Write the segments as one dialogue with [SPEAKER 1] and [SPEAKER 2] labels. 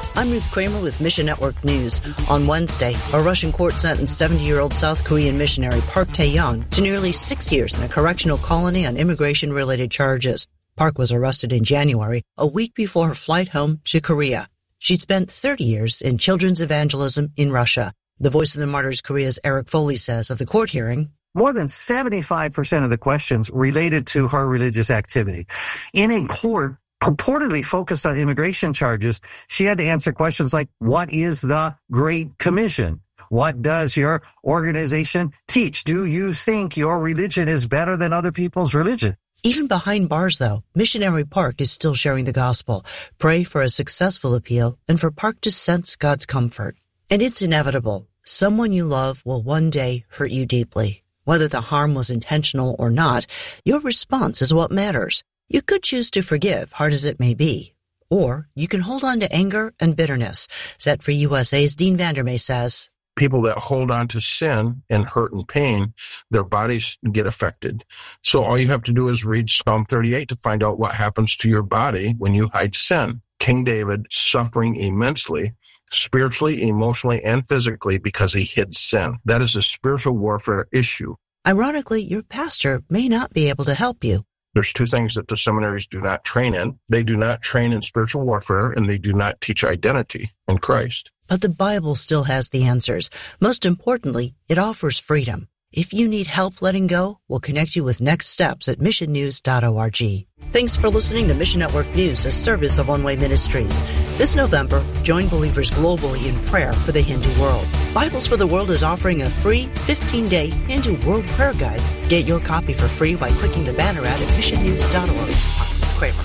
[SPEAKER 1] I'm Ruth Kramer with Mission Network News. On Wednesday, a Russian court sentenced 70-year-old South Korean missionary Park Tae-young to nearly 6 years in a correctional colony on immigration-related charges. Park was arrested in January, a week before her flight home to Korea. She'd spent 30 years in children's evangelism in Russia. The Voice of the Martyrs Korea's Eric Foley says of the court hearing,
[SPEAKER 2] more than 75% of the questions related to her religious activity. In a court purportedly focused on immigration charges, she had to answer questions like, what is the Great Commission? What does your organization teach? Do you think your religion is better than other people's religion?
[SPEAKER 1] Even behind bars, though, Missionary Park is still sharing the gospel. Pray for a successful appeal and for Park to sense God's comfort. And it's inevitable. Someone you love will one day hurt you deeply. Whether the harm was intentional or not, your response is what matters. You could choose to forgive, hard as it may be. Or you can hold on to anger and bitterness. Set Free USA's Dean Vandermeer says,
[SPEAKER 3] people that hold on to sin and hurt and pain, their bodies get affected. So all you have to do is read Psalm 38 to find out what happens to your body when you hide sin. King David suffering immensely, spiritually, emotionally, and physically because he hid sin. That is a spiritual warfare issue.
[SPEAKER 1] Ironically, your pastor may not be able to help you.
[SPEAKER 3] There's two things that the seminaries do not train in. They do not train in spiritual warfare, and they do not teach identity in Christ.
[SPEAKER 1] But the Bible still has the answers. Most importantly, it offers freedom. If you need help letting go, we'll connect you with next steps at missionnews.org. Thanks for listening to Mission Network News, a service of One Way Ministries. This November, join believers globally in prayer for the Hindu world. Bibles for the World is offering a free 15-day Hindu World Prayer Guide. Get your copy for free by clicking the banner ad at missionnews.org. I'm Ruth Kramer.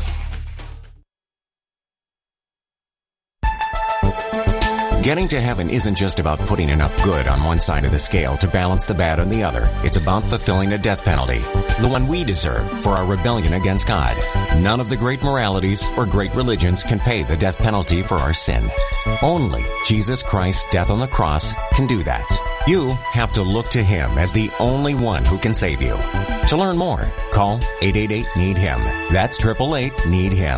[SPEAKER 4] Getting to heaven isn't just about putting enough good on one side of the scale to balance the bad on the other. It's about fulfilling a death penalty, the one we deserve for our rebellion against God. None of the great moralities or great religions can pay the death penalty for our sin. Only Jesus Christ's death on the cross can do that. You have to look to Him as the only one who can save you. To learn more, call 888-NEED-HIM. That's 888-NEED-HIM.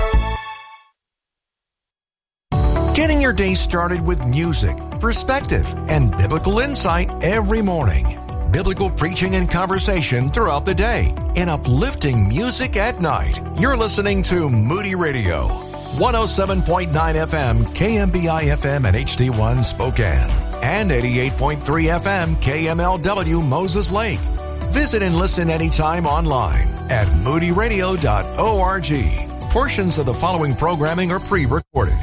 [SPEAKER 5] Getting your day started with music, perspective, and biblical insight every morning. Biblical preaching and conversation throughout the day. And uplifting music at night. You're listening to Moody Radio. 107.9 FM, KMBI FM and HD1 Spokane. And 88.3 FM, KMLW Moses Lake. Visit and listen anytime online at moodyradio.org. Portions of the following programming are pre-recorded.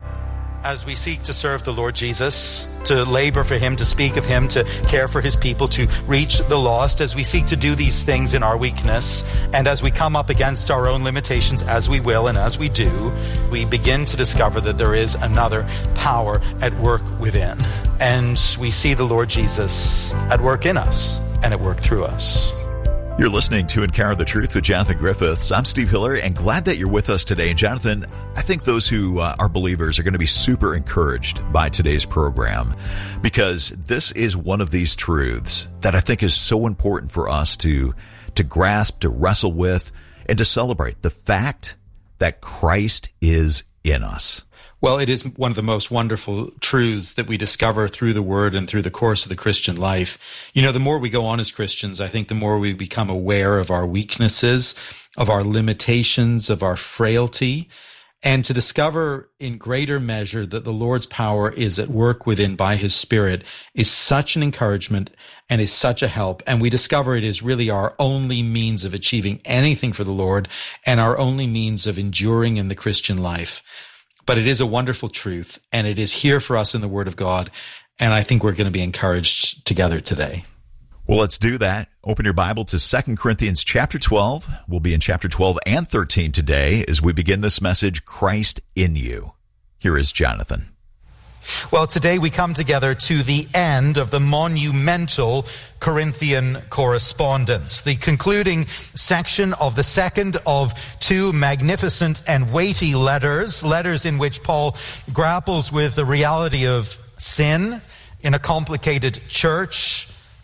[SPEAKER 6] As we seek to serve the Lord Jesus, to labor for Him, to speak of Him, to care for His people, to reach the lost, as we seek to do these things in our weakness, and as we come up against our own limitations, as we will and as we do, we begin to discover that there is another power at work within. And we see the Lord Jesus at work in us and at work through us.
[SPEAKER 7] You're listening to Encounter the Truth with Jonathan Griffiths. I'm Steve Hiller, and glad that you're with us today. And Jonathan, I think those who are believers are going to be super encouraged by today's program, because this is one of these truths that I think is so important for us to grasp, to wrestle with, and to celebrate the fact that Christ is in us.
[SPEAKER 6] Well, it is one of the most wonderful truths that we discover through the Word and through the course of the Christian life. You know, the more we go on as Christians, I think the more we become aware of our weaknesses, of our limitations, of our frailty, and to discover in greater measure that the Lord's power is at work within by His Spirit is such an encouragement and is such a help. And we discover it is really our only means of achieving anything for the Lord and our only means of enduring in the Christian life. But it is a wonderful truth, and it is here for us in the Word of God, and I think we're going to be encouraged together today.
[SPEAKER 7] Well, let's do that. Open your Bible to 2 Corinthians chapter 12. We'll be in chapter 12 and 13 today as we begin this message, Christ in You. Here is Jonathan.
[SPEAKER 6] Well, today we come together to the end of the monumental Corinthian correspondence, the concluding section of the second of two magnificent and weighty letters in which Paul grapples with the reality of sin in a complicated church,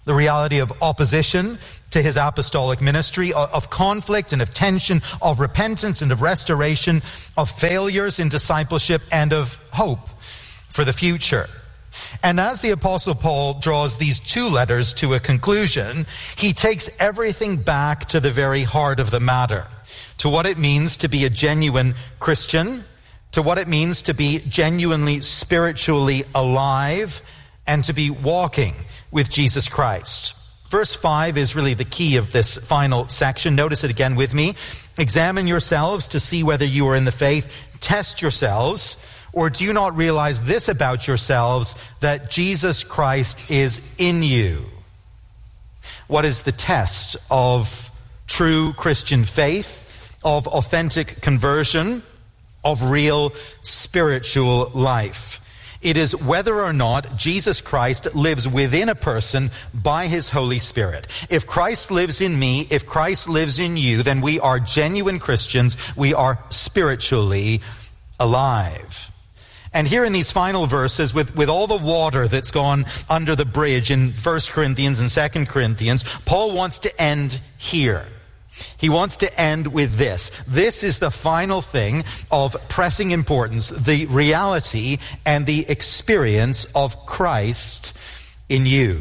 [SPEAKER 6] the reality of opposition to his apostolic ministry, of conflict and of tension, of repentance and of restoration, of failures in discipleship and of hope for the future. And as the Apostle Paul draws these two letters to a conclusion, he takes everything back to the very heart of the matter, to what it means to be a genuine Christian, to what it means to be genuinely spiritually alive, and to be walking with Jesus Christ. Verse 5 is really the key of this final section. Notice it again with me. Examine yourselves to see whether you are in the faith. Test yourselves. Or do you not realize this about yourselves, that Jesus Christ is in you? What is the test of true Christian faith, of authentic conversion, of real spiritual life? It is whether or not Jesus Christ lives within a person by his Holy Spirit. If Christ lives in me, if Christ lives in you, then we are genuine Christians. We are spiritually alive. And here in these final verses, with all the water that's gone under the bridge in 1 Corinthians and 2 Corinthians, Paul wants to end here. He wants to end with this. This is the final thing of pressing importance, the reality and the experience of Christ in you.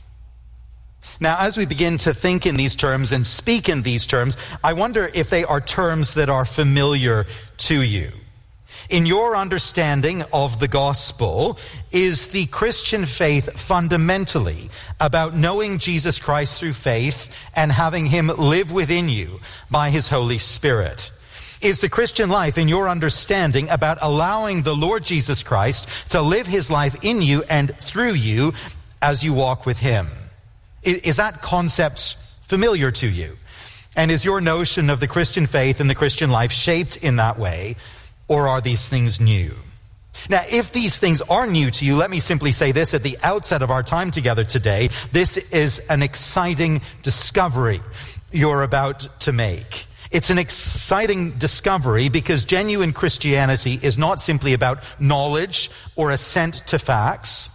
[SPEAKER 6] Now, as we begin to think in these terms and speak in these terms, I wonder if they are terms that are familiar to you. In your understanding of the gospel, is the Christian faith fundamentally about knowing Jesus Christ through faith and having him live within you by his Holy Spirit? Is the Christian life, in your understanding, about allowing the Lord Jesus Christ to live his life in you and through you as you walk with him? Is that concept familiar to you? And is your notion of the Christian faith and the Christian life shaped in that way? Or are these things new? Now, if these things are new to you, let me simply say this at the outset of our time together today. This is an exciting discovery you're about to make. It's an exciting discovery because genuine Christianity is not simply about knowledge or assent to facts.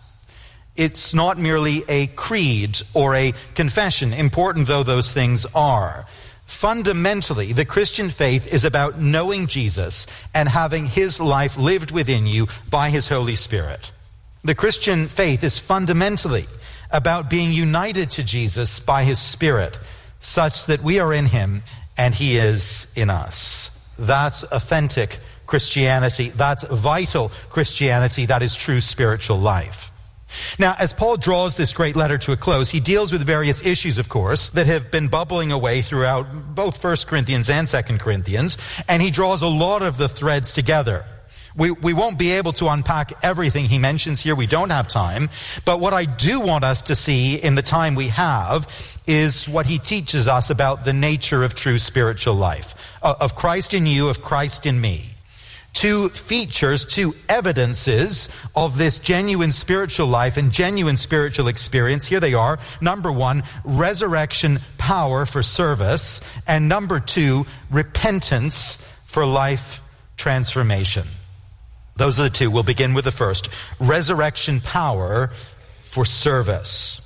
[SPEAKER 6] It's not merely a creed or a confession, important though those things are. Fundamentally, the Christian faith is about knowing Jesus and having his life lived within you by his Holy Spirit. The Christian faith is fundamentally about being united to Jesus by his Spirit, such that we are in him and he is in us. That's authentic Christianity. That's vital Christianity. That is true spiritual life. Now, as Paul draws this great letter to a close, he deals with various issues, of course, that have been bubbling away throughout both 1 Corinthians and 2 Corinthians, and he draws a lot of the threads together. We won't be able to unpack everything he mentions here. We don't have time. But what I do want us to see in the time we have is what he teaches us about the nature of true spiritual life, of Christ in you, of Christ in me. Two features, two evidences of this genuine spiritual life and genuine spiritual experience. Here they are. Number one, resurrection power for service. And number two, repentance for life transformation. Those are the two. We'll begin with the first. Resurrection power for service.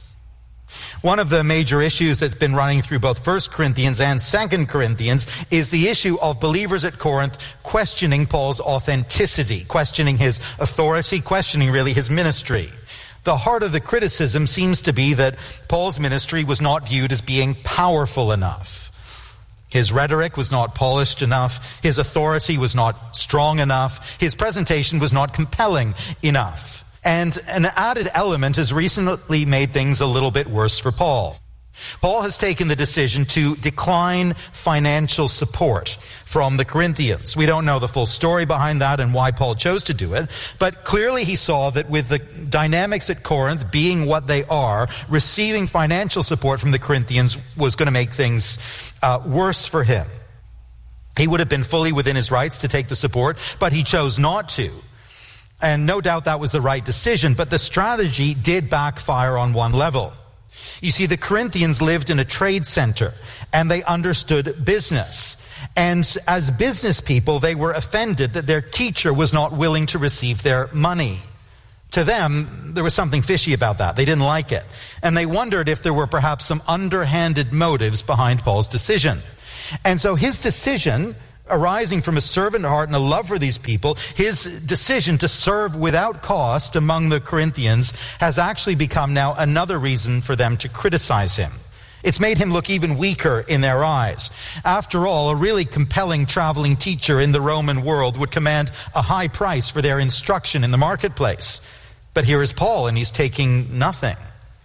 [SPEAKER 6] One of the major issues that's been running through both 1 Corinthians and 2 Corinthians is the issue of believers at Corinth questioning Paul's authenticity, questioning his authority, questioning really his ministry. The heart of the criticism seems to be that Paul's ministry was not viewed as being powerful enough. His rhetoric was not polished enough. His authority was not strong enough. His presentation was not compelling enough. And an added element has recently made things a little bit worse for Paul. Paul has taken the decision to decline financial support from the Corinthians. We don't know the full story behind that and why Paul chose to do it, but clearly he saw that with the dynamics at Corinth being what they are, receiving financial support from the Corinthians was going to make things worse for him. He would have been fully within his rights to take the support, but he chose not to. And no doubt that was the right decision, but the strategy did backfire on one level. You see, the Corinthians lived in a trade center, and they understood business. And as business people, they were offended that their teacher was not willing to receive their money. To them, there was something fishy about that. They didn't like it. And they wondered if there were perhaps some underhanded motives behind Paul's decision. And so his decision, arising from a servant heart and a love for these people, his decision to serve without cost among the Corinthians has actually become now another reason for them to criticize him. It's made him look even weaker in their eyes. After all, a really compelling traveling teacher in the Roman world would command a high price for their instruction in the marketplace. But here is Paul, and he's taking nothing.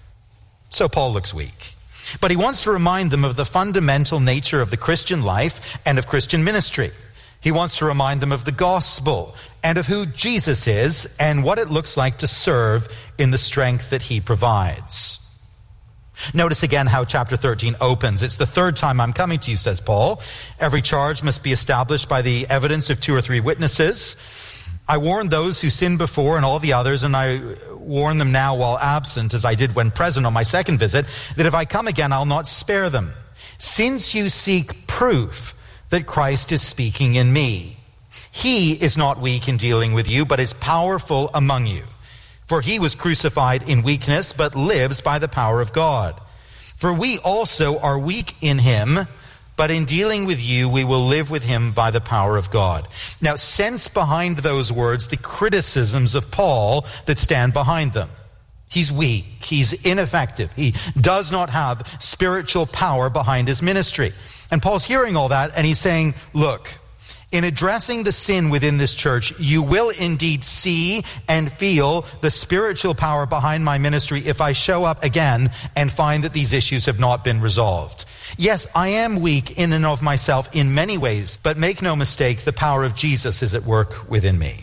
[SPEAKER 6] So Paul looks weak. But he wants to remind them of the fundamental nature of the Christian life and of Christian ministry. He wants to remind them of the gospel and of who Jesus is and what it looks like to serve in the strength that he provides. Notice again how chapter 13 opens. It's the third time I'm coming to you, says Paul. Every charge must be established by the evidence of 2 or 3 witnesses. I warned those who sinned before and all the others, and I warn them now while absent, as I did when present on my second visit, that if I come again, I'll not spare them. Since you seek proof that Christ is speaking in me, he is not weak in dealing with you, but is powerful among you. For he was crucified in weakness, but lives by the power of God. For we also are weak in him, but in dealing with you, we will live with him by the power of God. Now, sense behind those words the criticisms of Paul that stand behind them. He's weak. He's ineffective. He does not have spiritual power behind his ministry. And Paul's hearing all that, and he's saying, look, in addressing the sin within this church, you will indeed see and feel the spiritual power behind my ministry if I show up again and find that these issues have not been resolved. Yes, I am weak in and of myself in many ways, but make no mistake, the power of Jesus is at work within me.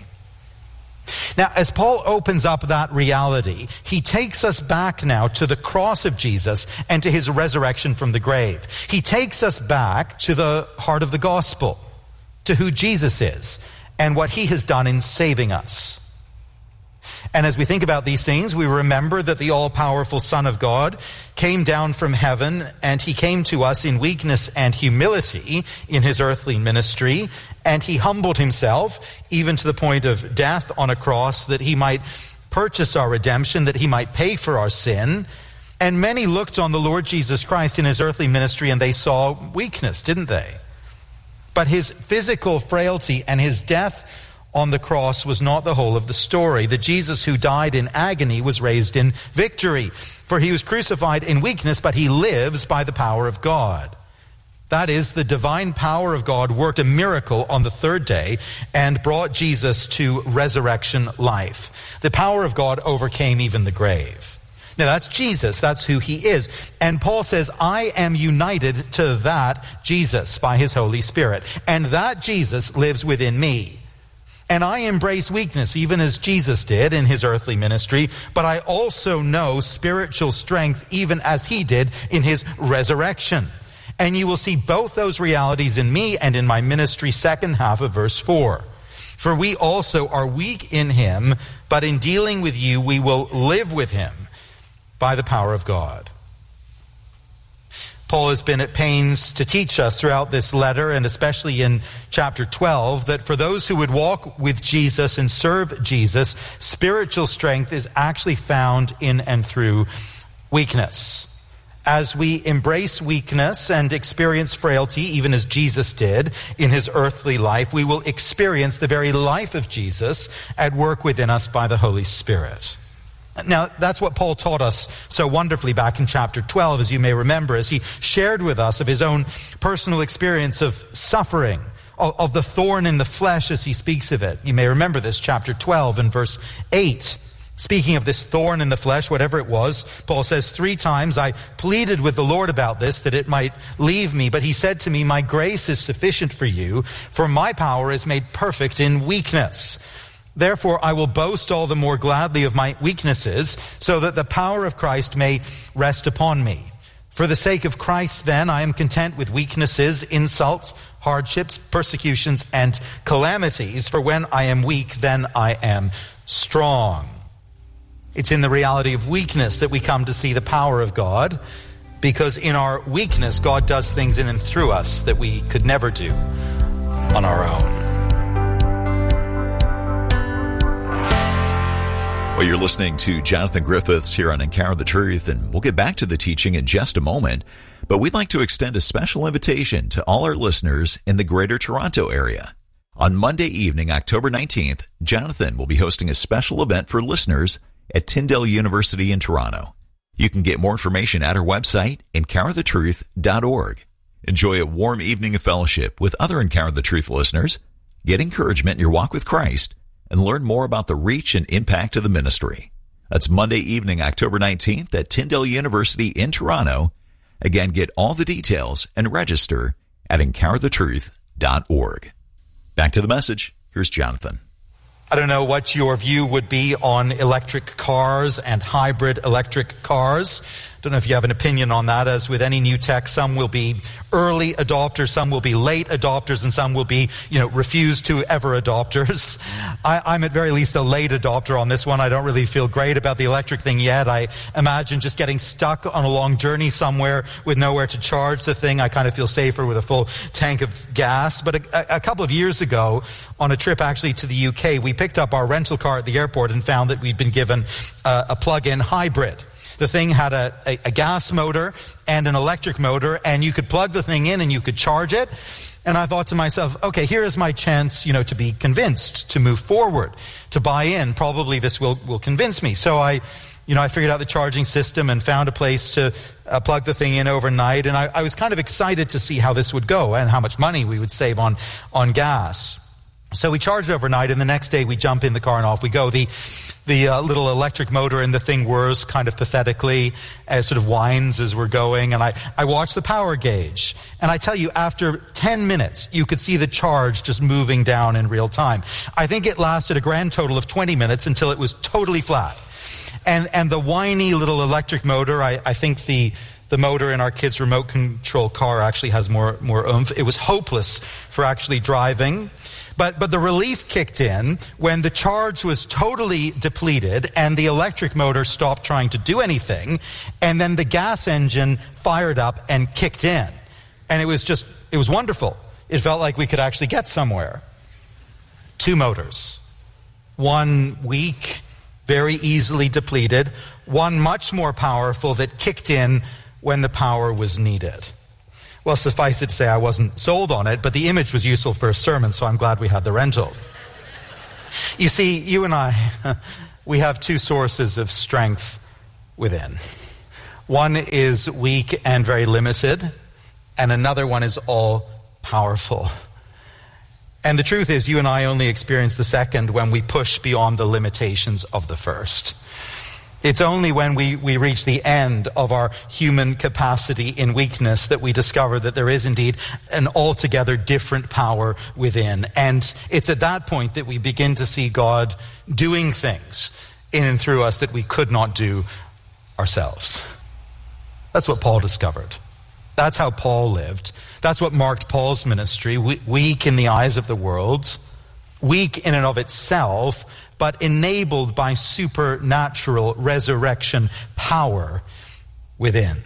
[SPEAKER 6] Now, as Paul opens up that reality, he takes us back now to the cross of Jesus and to his resurrection from the grave. He takes us back to the heart of the gospel, to who Jesus is and what he has done in saving us. And as we think about these things, we remember that the all-powerful Son of God came down from heaven, and he came to us in weakness and humility in his earthly ministry, and he humbled himself even to the point of death on a cross that he might purchase our redemption, that he might pay for our sin. And many looked on the Lord Jesus Christ in his earthly ministry and they saw weakness, didn't they? But his physical frailty and his death on the cross was not the whole of the story. The Jesus who died in agony was raised in victory. For he was crucified in weakness, but he lives by the power of God. That is, the divine power of God worked a miracle on the third day and brought Jesus to resurrection life. The power of God overcame even the grave. Now that's Jesus, that's who he is. And Paul says, I am united to that Jesus by his Holy Spirit. And that Jesus lives within me. And I embrace weakness, even as Jesus did in his earthly ministry, but I also know spiritual strength, even as he did in his resurrection. And you will see both those realities in me and in my ministry, second half of verse 4. For we also are weak in him, but in dealing with you, we will live with him by the power of God. Paul has been at pains to teach us throughout this letter, and especially in chapter 12, that for those who would walk with Jesus and serve Jesus, spiritual strength is actually found in and through weakness. As we embrace weakness and experience frailty, even as Jesus did in his earthly life, we will experience the very life of Jesus at work within us by the Holy Spirit. Now, that's what Paul taught us so wonderfully back in chapter 12, as you may remember, as he shared with us of his own personal experience of suffering, of the thorn in the flesh as he speaks of it. You may remember this, chapter 12 and verse 8. Speaking of this thorn in the flesh, whatever it was, Paul says, 3 times I pleaded with the Lord about this, that it might leave me. But he said to me, my grace is sufficient for you, for my power is made perfect in weakness. Therefore, I will boast all the more gladly of my weaknesses, so that the power of Christ may rest upon me. For the sake of Christ, then, I am content with weaknesses, insults, hardships, persecutions, and calamities. For when I am weak, then I am strong. It's in the reality of weakness that we come to see the power of God, because in our weakness, God does things in and through us that we could never do on our own.
[SPEAKER 7] Well, Well, you're listening to Jonathan Griffiths here on Encounter the Truth, and we'll get back to the teaching in just a moment. But we'd like to extend a special invitation to all our listeners in the Greater Toronto area. On Monday evening, October 19th, Jonathan will be hosting a special event for listeners at Tyndale University in Toronto. You can get more information at our website, encounterthetruth.org. Enjoy a warm evening of fellowship with other Encounter the Truth listeners, get encouragement in your walk with Christ, and learn more about the reach and impact of the ministry. That's Monday evening, October 19th at Tyndale University in Toronto. Again, get all the details and register at encounterthetruth.org. Back to the message. Here's Jonathan.
[SPEAKER 6] I don't know what your view would be on electric cars and hybrid electric cars. Don't know if you have an opinion on that. As with any new tech, some will be early adopters, some will be late adopters, and some will be, refuse to ever adopters. I'm at very least a late adopter on this one. I don't really feel great about the electric thing yet. I imagine just getting stuck on a long journey somewhere with nowhere to charge the thing. I kind of feel safer with a full tank of gas. But a couple of years ago, on a trip actually to the UK, we picked up our rental car at the airport and found that we'd been given a plug-in hybrid. The thing had a gas motor and an electric motor, and you could plug the thing in and you could charge it. And I thought to myself, okay, here is my chance, to be convinced, to move forward, to buy in. Probably this will convince me. So I figured out the charging system and found a place to plug the thing in overnight. And I was kind of excited to see how this would go and how much money we would save on gas. So we charged overnight, and the next day we jump in the car and off we go. The little electric motor in the thing whirs kind of pathetically, as sort of whines as we're going. And I watch the power gauge. And I tell you, after 10 minutes, you could see the charge just moving down in real time. I think it lasted a grand total of 20 minutes until it was totally flat. And the whiny little electric motor, I think the motor in our kids' remote control car actually has more oomph. It was hopeless for actually driving. But the relief kicked in when the charge was totally depleted and the electric motor stopped trying to do anything, and then the gas engine fired up and kicked in. And it was wonderful. It felt like we could actually get somewhere. 2 motors. One weak, very easily depleted. One much more powerful that kicked in when the power was needed. Well, suffice it to say, I wasn't sold on it, but the image was useful for a sermon, so I'm glad we had the rental. You see, you and I, we have 2 sources of strength within. One is weak and very limited, and another one is all powerful. And the truth is, you and I only experience the second when we push beyond the limitations of the first. It's only when we reach the end of our human capacity in weakness that we discover that there is indeed an altogether different power within. And it's at that point that we begin to see God doing things in and through us that we could not do ourselves. That's what Paul discovered. That's how Paul lived. That's what marked Paul's ministry, weak in the eyes of the world, weak in and of itself, but enabled by supernatural resurrection power within.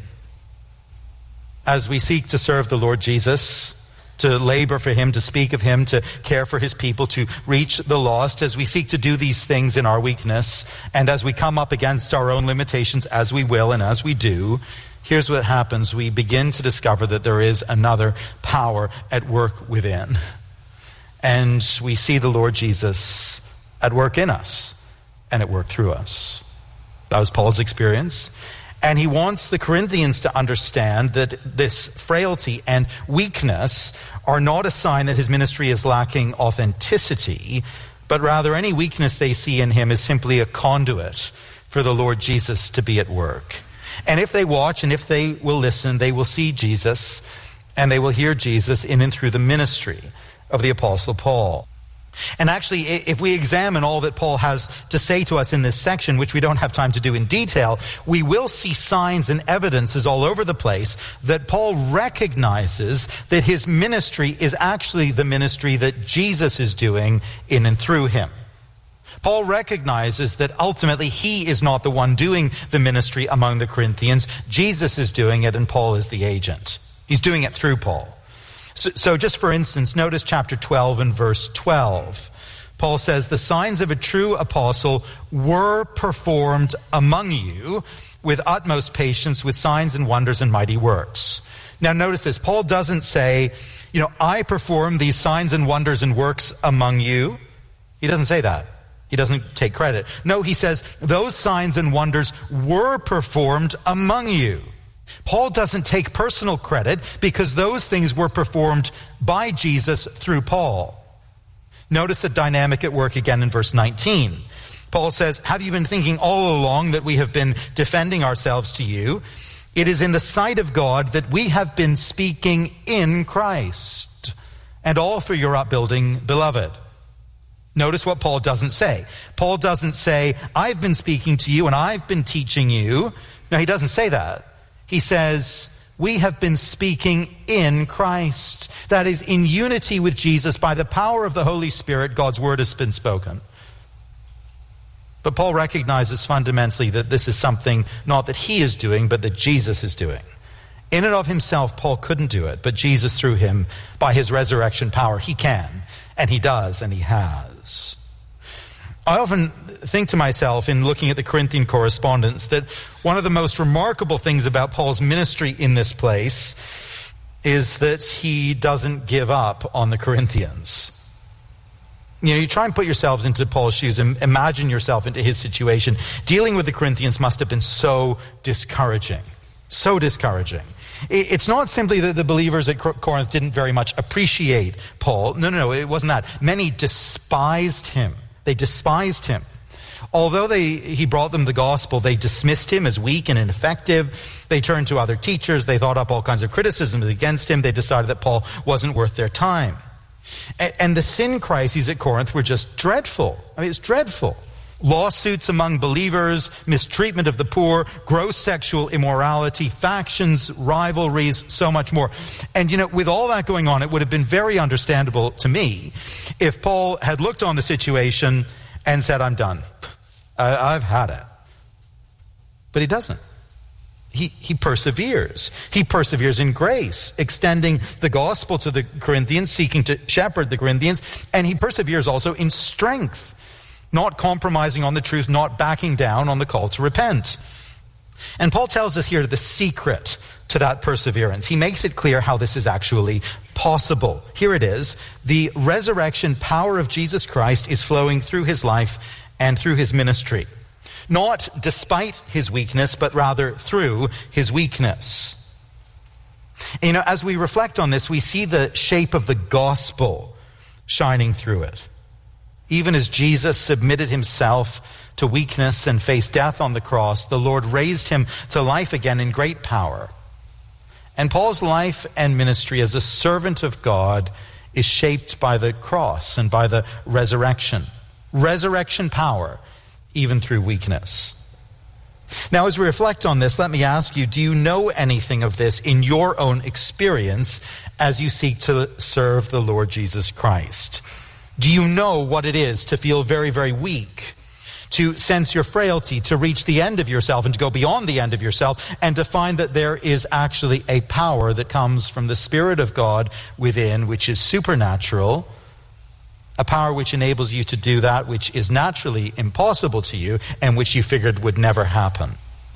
[SPEAKER 6] As we seek to serve the Lord Jesus, to labor for him, to speak of him, to care for his people, to reach the lost, as we seek to do these things in our weakness, and as we come up against our own limitations, as we will and as we do, here's what happens. We begin to discover that there is another power at work within. And we see the Lord Jesus at work in us and at work through us. That was Paul's experience. And he wants the Corinthians to understand that this frailty and weakness are not a sign that his ministry is lacking authenticity, but rather any weakness they see in him is simply a conduit for the Lord Jesus to be at work. And if they watch and if they will listen, they will see Jesus and they will hear Jesus in and through the ministry of the Apostle Paul. And actually, if we examine all that Paul has to say to us in this section, which we don't have time to do in detail, we will see signs and evidences all over the place that Paul recognizes that his ministry is actually the ministry that Jesus is doing in and through him. Paul recognizes that ultimately he is not the one doing the ministry among the Corinthians. Jesus is doing it, and Paul is the agent. He's doing it through Paul. So just for instance, notice chapter 12 and verse 12. Paul says, the signs of a true apostle were performed among you with utmost patience, with signs and wonders and mighty works. Now notice this, Paul doesn't say, I perform these signs and wonders and works among you. He doesn't say that. He doesn't take credit. No, he says, those signs and wonders were performed among you. Paul doesn't take personal credit because those things were performed by Jesus through Paul. Notice the dynamic at work again in verse 19. Paul says, have you been thinking all along that we have been defending ourselves to you? It is in the sight of God that we have been speaking in Christ, and all for your upbuilding, beloved. Notice what Paul doesn't say. Paul doesn't say, I've been speaking to you and I've been teaching you. No, he doesn't say that. He says, we have been speaking in Christ. That is, in unity with Jesus, by the power of the Holy Spirit, God's word has been spoken. But Paul recognizes fundamentally that this is something not that he is doing, but that Jesus is doing. In and of himself, Paul couldn't do it, but Jesus through him, by his resurrection power, he can, and he does, and he has. I often think to myself in looking at the Corinthian correspondence that one of the most remarkable things about Paul's ministry in this place is that he doesn't give up on the Corinthians. You try and put yourselves into Paul's shoes and imagine yourself into his situation. Dealing with the Corinthians must have been so discouraging. So discouraging. It's not simply that the believers at Corinth didn't very much appreciate Paul. No, it wasn't that. Many despised him. They despised him. Although he brought them the gospel, they dismissed him as weak and ineffective. They turned to other teachers. They thought up all kinds of criticisms against him. They decided that Paul wasn't worth their time. And the sin crises at Corinth were just dreadful. I mean, it's dreadful. Lawsuits among believers, mistreatment of the poor, gross sexual immorality, factions, rivalries, so much more. And with all that going on, it would have been very understandable to me if Paul had looked on the situation and said, I'm done. I've had it. But he doesn't. He perseveres. He perseveres in grace, extending the gospel to the Corinthians, seeking to shepherd the Corinthians, and he perseveres also in strength, not compromising on the truth, not backing down on the call to repent. And Paul tells us here the secret to that perseverance. He makes it clear how this is actually possible. Here it is. The resurrection power of Jesus Christ is flowing through his life and through his ministry. Not despite his weakness, but rather through his weakness. As we reflect on this, we see the shape of the gospel shining through it. Even as Jesus submitted himself to weakness and faced death on the cross, the Lord raised him to life again in great power. And Paul's life and ministry as a servant of God is shaped by the cross and by the resurrection. Resurrection power, even through weakness. Now, as we reflect on this, let me ask you, do you know anything of this in your own experience as you seek to serve the Lord Jesus Christ? Do you know what it is to feel very, very weak, to sense your frailty, to reach the end of yourself and to go beyond the end of yourself, and to find that there is actually a power that comes from the Spirit of God within, which is supernatural, a power which enables you to do that which is naturally impossible to you and which you figured would never happen?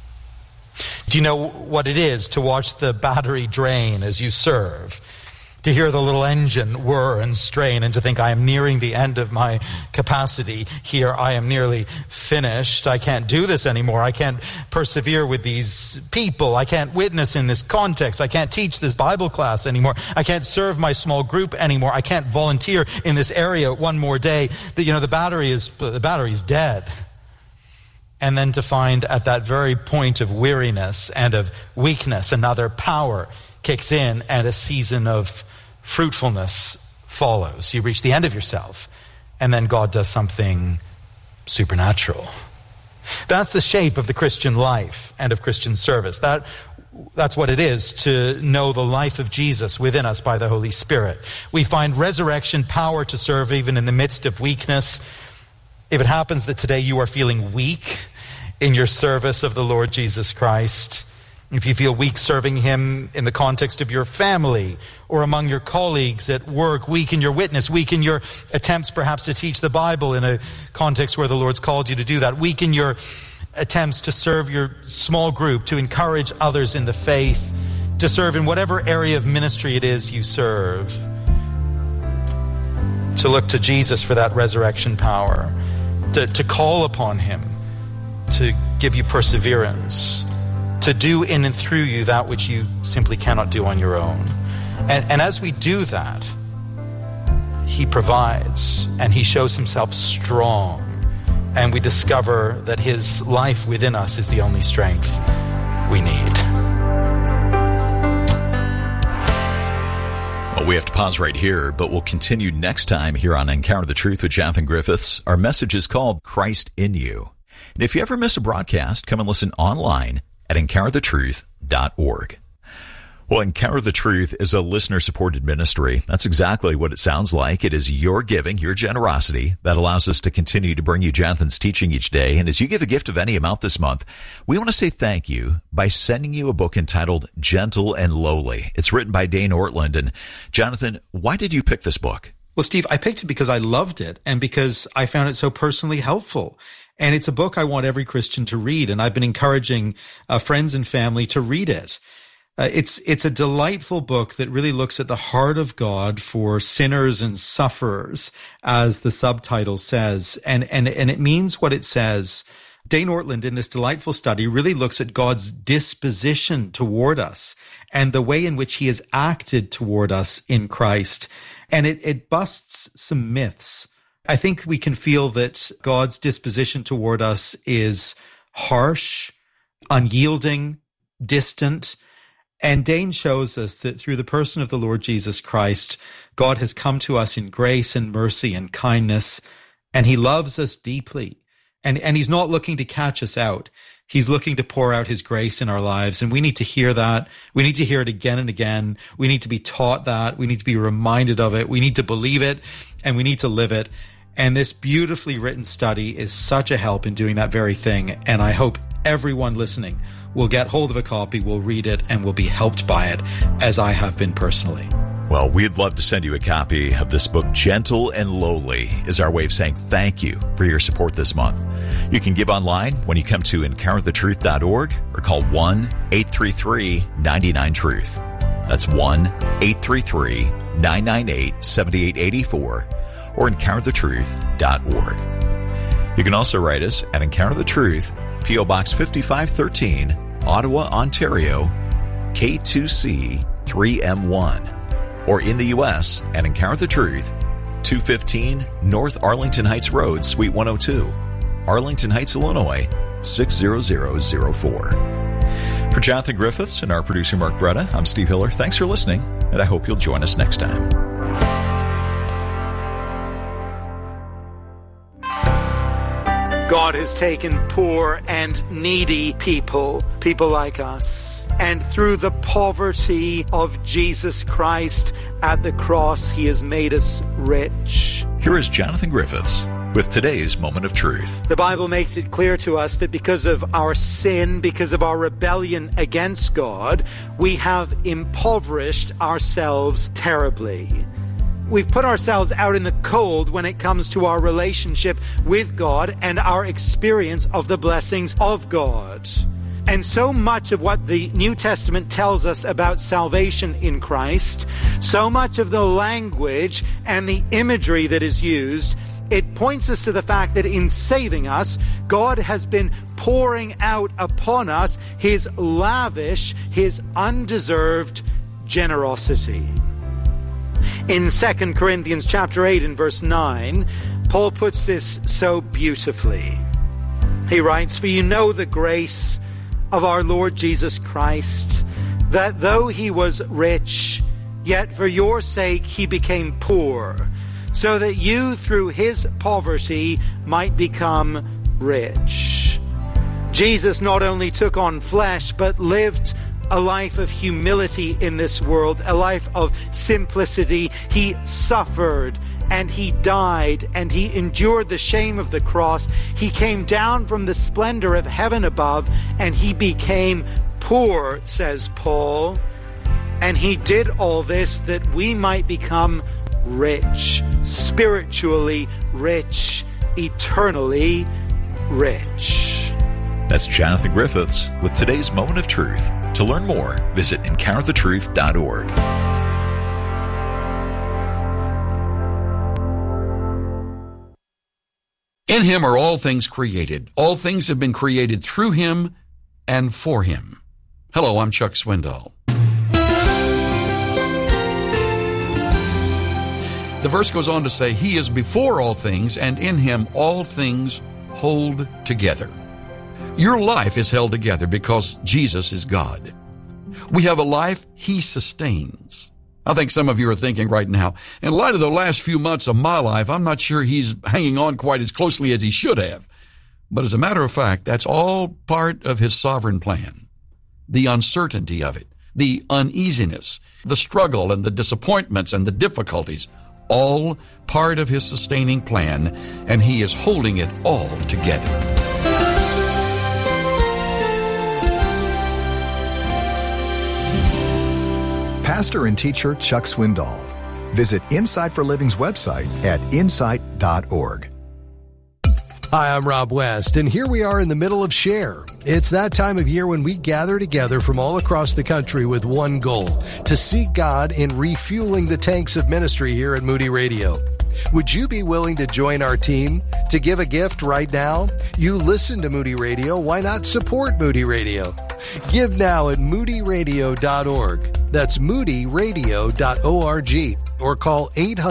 [SPEAKER 6] Do you know what it is to watch the battery drain as you serve? To hear the little engine whir and strain and to think, I am nearing the end of my capacity here. I am nearly finished. I can't do this anymore. I can't persevere with these people. I can't witness in this context. I can't teach this Bible class anymore. I can't serve my small group anymore. I can't volunteer in this area one more day. The battery is dead. And then to find at that very point of weariness and of weakness, another power kicks in and a season of fruitfulness follows. You reach the end of yourself, and then God does something supernatural. That's the shape of the Christian life and of Christian service. That's what it is to know the life of Jesus within us by the Holy Spirit. We find resurrection power to serve even in the midst of weakness. If it happens that today you are feeling weak in your service of the Lord Jesus Christ, If you feel weak serving him in the context of your family or among your colleagues at work, weak in your witness, weak in your attempts perhaps to teach the Bible in a context where the Lord's called you to do that, weak in your attempts to serve your small group, to encourage others in the faith, to serve in whatever area of ministry it is you serve, to look to Jesus for that resurrection power, to call upon him to give you perseverance, to do in and through you that which you simply cannot do on your own. And as we do that, he provides and he shows himself strong, and we discover that his life within us is the only strength we need.
[SPEAKER 7] Well, we have to pause right here, but we'll continue next time here on Encounter the Truth with Jonathan Griffiths. Our message is called Christ in You. And if you ever miss a broadcast, come and listen online at EncounterTheTruth.org. Well, Encounter the Truth is a listener-supported ministry. That's exactly what it sounds like. It is your giving, your generosity, that allows us to continue to bring you Jonathan's teaching each day. And as you give a gift of any amount this month, we want to say thank you by sending you a book entitled Gentle and Lowly. It's written by Dane Ortlund. And Jonathan, why did you pick this book?
[SPEAKER 6] Well, Steve, I picked it because I loved it and because I found it so personally helpful. And it's a book I want every Christian to read, and I've been encouraging friends and family to read it. It's a delightful book that really looks at the heart of God for sinners and sufferers, as the subtitle says, and it means what it says. Dane Ortlund, in this delightful study, really looks at God's disposition toward us and the way in which he has acted toward us in Christ. And it busts some myths. I think we can feel that God's disposition toward us is harsh, unyielding, distant. And Dane shows us that through the person of the Lord Jesus Christ, God has come to us in grace and mercy and kindness, and he loves us deeply. And he's not looking to catch us out. He's looking to pour out his grace in our lives, and we need to hear that. We need to hear it again and again. We need to be taught that. We need to be reminded of it. We need to believe it, and we need to live it. And this beautifully written study is such a help in doing that very thing. And I hope everyone listening will get hold of a copy, will read it, and will be helped by it, as I have been personally.
[SPEAKER 7] Well, we'd love to send you a copy of this book. Gentle and Lowly is our way of saying thank you for your support this month. You can give online when you come to EncounterTheTruth.org or call 1-833-99-TRUTH. That's 1-833-998-7884 or EncounterTheTruth.org. You can also write us at Encounter the Truth, P.O. Box 5513, Ottawa, Ontario, K2C 3M1. Or in the U.S. at Encounter the Truth, 215 North Arlington Heights Road, Suite 102, Arlington Heights, Illinois, 60004. For Jonathan Griffiths and our producer Mark Bretta, I'm Steve Hiller. Thanks for listening, and I hope you'll join us next time.
[SPEAKER 8] God has taken poor and needy people like us, and through the poverty of Jesus Christ at the cross, he has made us rich.
[SPEAKER 7] Here is Jonathan Griffiths with today's Moment of Truth.
[SPEAKER 8] The Bible makes it clear to us that because of our sin, because of our rebellion against God, we have impoverished ourselves terribly. We've put ourselves out in the cold when it comes to our relationship with God and our experience of the blessings of God. And so much of what the New Testament tells us about salvation in Christ, so much of the language and the imagery that is used, it points us to the fact that in saving us, God has been pouring out upon us his lavish, his undeserved generosity. In 2 Corinthians chapter 8 and verse 9, Paul puts this so beautifully. He writes, "For you know the grace of our Lord Jesus Christ, that though he was rich, yet for your sake he became poor, so that you through his poverty might become rich." Jesus not only took on flesh, but lived a life of humility in this world, a life of simplicity. He suffered and he died and he endured the shame of the cross. He came down from the splendor of heaven above and he became poor, says Paul, and he did all this that we might become rich, spiritually rich, eternally rich.
[SPEAKER 7] That's Jonathan Griffiths with today's Moment of Truth. To learn more, visit encounterthetruth.org.
[SPEAKER 9] In him are all things created. All things have been created through him and for him. Hello, I'm Chuck Swindoll. The verse goes on to say, he is before all things, and in him all things hold together. Your life is held together because Jesus is God. We have a life he sustains. I think some of you are thinking right now, in light of the last few months of my life, I'm not sure he's hanging on quite as closely as he should have. But as a matter of fact, that's all part of his sovereign plan. The uncertainty of it, the uneasiness, the struggle and the disappointments and the difficulties, all part of his sustaining plan, and he is holding it all together.
[SPEAKER 10] Pastor and teacher Chuck Swindoll. Visit Insight for Living's website at insight.org.
[SPEAKER 11] Hi, I'm Rob West, and here we are in the middle of Share. It's that time of year when we gather together from all across the country with one goal, to seek God in refueling the tanks of ministry here at Moody Radio. Would you be willing to join our team? To give a gift right now? You listen to Moody Radio, why not support Moody Radio? Give now at moodyradio.org. That's moodyradio.org, or call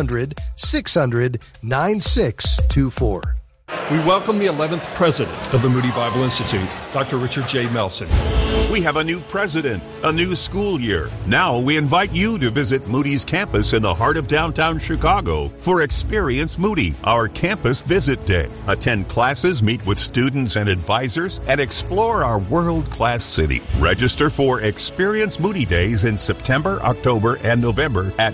[SPEAKER 11] 800-600-9624.
[SPEAKER 12] We welcome the 11th president of the Moody Bible Institute, Dr. Richard J. Melson.
[SPEAKER 13] We have a new president, a new school year. Now we invite you to visit Moody's campus in the heart of downtown Chicago for Experience Moody, our campus visit day. Attend classes, meet with students and advisors, and explore our world-class city. Register for Experience Moody Days in September, October, and November at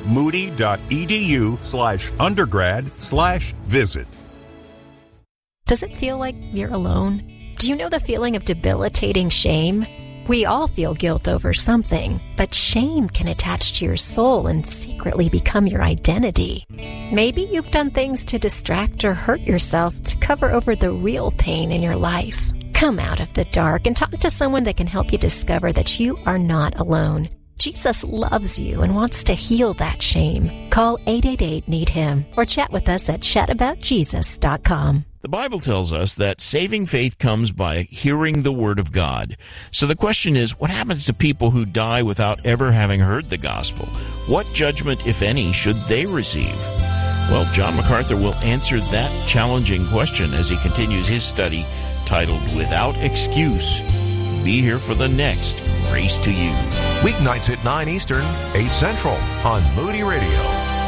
[SPEAKER 13] moody.edu/undergrad/visit.
[SPEAKER 14] Does it feel like you're alone? Do you know the feeling of debilitating shame? We all feel guilt over something, but shame can attach to your soul and secretly become your identity. Maybe you've done things to distract or hurt yourself to cover over the real pain in your life. Come out of the dark and talk to someone that can help you discover that you are not alone. Jesus loves you and wants to heal that shame. Call 888-NEED-HIM or chat with us at chataboutjesus.com.
[SPEAKER 15] The Bible tells us that saving faith comes by hearing the Word of God. So the question is, what happens to people who die without ever having heard the gospel? What judgment, if any, should they receive? Well, John MacArthur will answer that challenging question as he continues his study titled Without Excuse. Be here for the next Grace to You.
[SPEAKER 5] Weeknights at 9 Eastern, 8 Central on Moody Radio.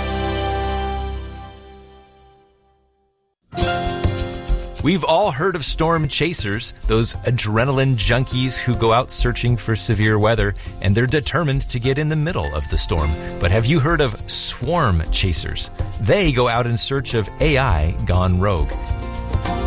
[SPEAKER 16] We've all heard of storm chasers, those adrenaline junkies who go out searching for severe weather, and they're determined to get in the middle of the storm. But have you heard of swarm chasers? They go out in search of AI gone rogue.